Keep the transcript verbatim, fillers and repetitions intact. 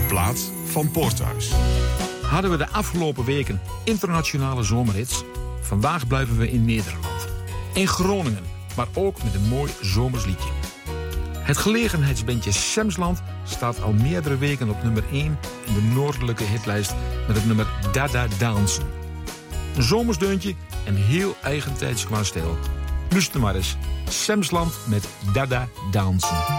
plaat van Poorthuis. Hadden we de afgelopen weken internationale zomerhits. Vandaag blijven we in Nederland. In Groningen, maar ook met een mooi zomers liedje. Het gelegenheidsbandje Semsland staat al meerdere weken op nummer één in de noordelijke hitlijst met het nummer Dada Dansen. Een zomersdeuntje en heel eigentijds qua stijl. Luister maar eens. Semsland met Dada Dansen.